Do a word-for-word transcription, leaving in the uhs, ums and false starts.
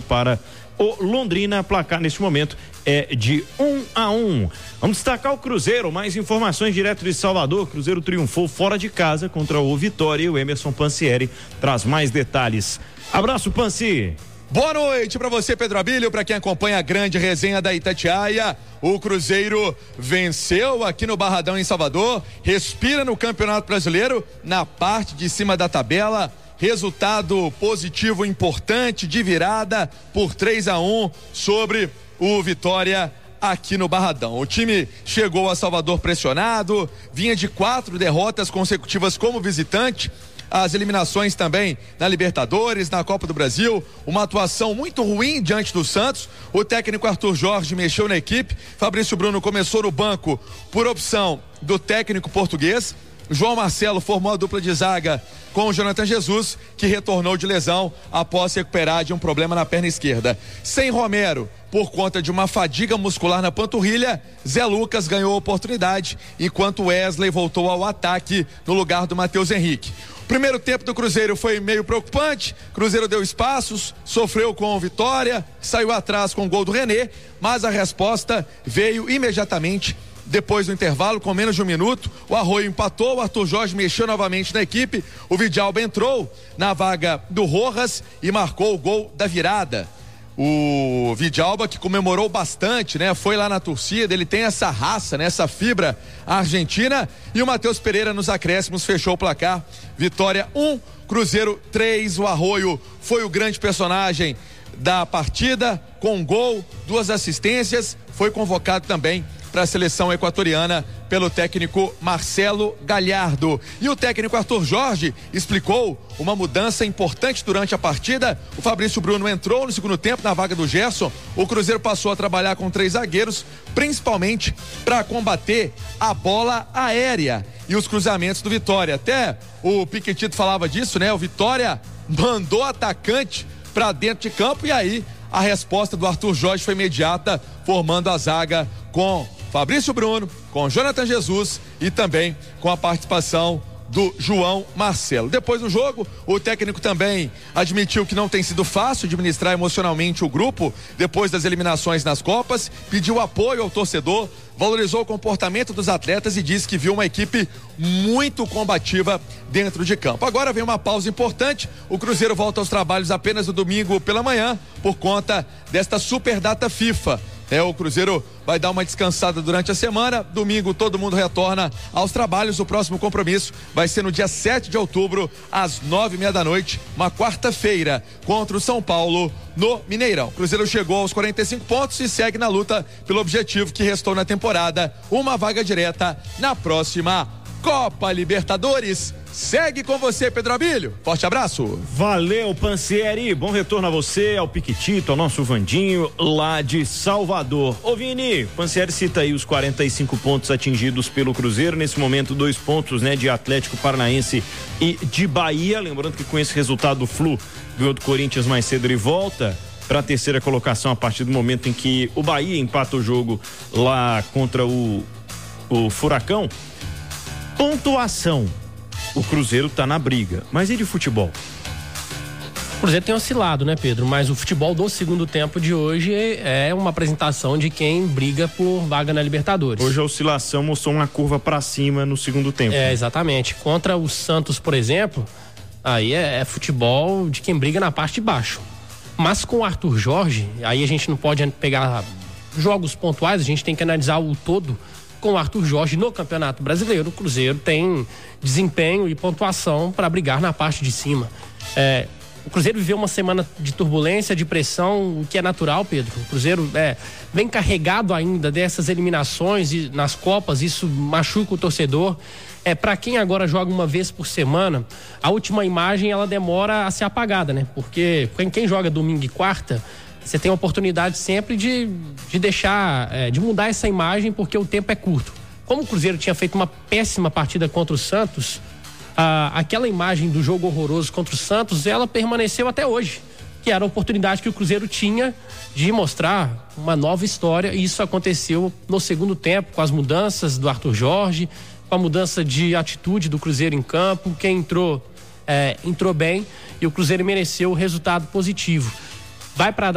para o Londrina. Placar neste momento é de um a um. Vamos destacar o Cruzeiro. Mais informações direto de Salvador. Cruzeiro triunfou fora de casa contra o Vitória e o Emerson Pansieri traz mais detalhes. Abraço, Pansi. Boa noite para você, Pedro Abílio, para quem acompanha a grande resenha da Itatiaia. O Cruzeiro venceu aqui no Barradão em Salvador, respira no Campeonato Brasileiro, na parte de cima da tabela. Resultado positivo importante de virada por três a um sobre o Vitória aqui no Barradão. O time chegou a Salvador pressionado, vinha de quatro derrotas consecutivas como visitante. As eliminações também na Libertadores, na Copa do Brasil, uma atuação muito ruim diante do Santos. O técnico Arthur Jorge mexeu na equipe, Fabrício Bruno começou no banco por opção do técnico português. João Marcelo formou a dupla de zaga com o Jonathan Jesus, que retornou de lesão após se recuperar de um problema na perna esquerda. Sem Romero, por conta de uma fadiga muscular na panturrilha, Zé Lucas ganhou a oportunidade, enquanto Wesley voltou ao ataque no lugar do Matheus Henrique. O primeiro tempo do Cruzeiro foi meio preocupante, Cruzeiro deu espaços, sofreu com o Vitória, saiu atrás com o gol do René, mas a resposta veio imediatamente depois do intervalo, com menos de um minuto. O Arroio empatou, o Arthur Jorge mexeu novamente na equipe, o Vidalba entrou na vaga do Rojas e marcou o gol da virada. O Vidalba, que comemorou bastante, né? Foi lá na torcida, ele tem essa raça, né? Essa fibra argentina. E o Matheus Pereira nos acréscimos fechou o placar. Vitória um, Cruzeiro três. O Arroio foi o grande personagem da partida, com um gol, duas assistências. Foi convocado também para a seleção equatoriana pelo técnico Marcelo Galhardo. E o técnico Arthur Jorge explicou uma mudança importante durante a partida. O Fabrício Bruno entrou no segundo tempo na vaga do Gerson. O Cruzeiro passou a trabalhar com três zagueiros, principalmente para combater a bola aérea e os cruzamentos do Vitória. Até o Piquetito falava disso, né? O Vitória mandou atacante para dentro de campo e aí a resposta do Arthur Jorge foi imediata, formando a zaga com Fabrício Bruno, com Jonathan Jesus e também com a participação do João Marcelo. Depois do jogo, o técnico também admitiu que não tem sido fácil administrar emocionalmente o grupo depois das eliminações nas Copas, pediu apoio ao torcedor, valorizou o comportamento dos atletas e disse que viu uma equipe muito combativa dentro de campo. Agora vem uma pausa importante, o Cruzeiro volta aos trabalhos apenas no domingo pela manhã, por conta desta super data FIFA. É, o Cruzeiro vai dar uma descansada durante a semana. Domingo todo mundo retorna aos trabalhos. O próximo compromisso vai ser no dia sete de outubro, às nove e meia da noite, uma quarta-feira, contra o São Paulo no Mineirão. O Cruzeiro chegou aos quarenta e cinco pontos e segue na luta pelo objetivo que restou na temporada, uma vaga direta na próxima Copa Libertadores. Segue com você, Pedro Abílio. Forte abraço. Valeu, Pansieri. Bom retorno a você, ao Piquitito, ao nosso Vandinho, lá de Salvador. Ô, Vini, Pansieri cita aí os quarenta e cinco pontos atingidos pelo Cruzeiro. Nesse momento, dois pontos, né, de Atlético Paranaense e de Bahia. Lembrando que com esse resultado, o Flu ganhou do Corinthians mais cedo e volta para a terceira colocação a partir do momento em que o Bahia empata o jogo lá contra o, o Furacão. Pontuação. O Cruzeiro tá na briga, mas e de futebol? O Cruzeiro tem oscilado, né, Pedro? Mas o futebol do segundo tempo de hoje é uma apresentação de quem briga por vaga na Libertadores. Hoje a oscilação mostrou uma curva para cima no segundo tempo. É, exatamente. Contra o Santos, por exemplo, aí é, é futebol de quem briga na parte de baixo. Mas com o Arthur Jorge, aí a gente não pode pegar jogos pontuais, a gente tem que analisar o todo. Com o Arthur Jorge no Campeonato Brasileiro, o Cruzeiro tem desempenho e pontuação para brigar na parte de cima. É, o Cruzeiro viveu uma semana de turbulência, de pressão, o que é natural, Pedro. O Cruzeiro é, vem carregado ainda dessas eliminações e nas Copas, isso machuca o torcedor. É, para quem agora joga uma vez por semana, a última imagem ela demora a ser apagada, né? Porque quem joga domingo e quarta, você tem a oportunidade sempre de, de deixar, é, de mudar essa imagem, porque o tempo é curto. Como o Cruzeiro tinha feito uma péssima partida contra o Santos, ah, aquela imagem do jogo horroroso contra o Santos, ela permaneceu até hoje, que era a oportunidade que o Cruzeiro tinha de mostrar uma nova história, e isso aconteceu no segundo tempo, com as mudanças do Arthur Jorge, com a mudança de atitude do Cruzeiro em campo. Quem entrou, é, entrou bem, e o Cruzeiro mereceu o resultado positivo. Vai para